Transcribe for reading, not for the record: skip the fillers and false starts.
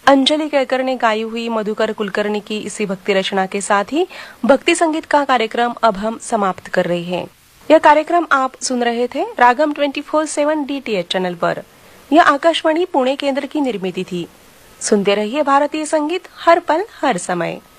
अंजलि केळकर ने गाई हुई मधुकर कुलकर्णी की इसी भक्ति रचना के साथ ही भक्ति संगीत का कार्यक्रम अब हम समाप्त कर रहे हैं। यह कार्यक्रम आप सुन रहे थे रागम 24/7 DTH चैनल पर। यह आकाशवाणी पुणे केंद्र की निर्मिती थी। सुनते रहिए भारतीय संगीत हर पल हर समय।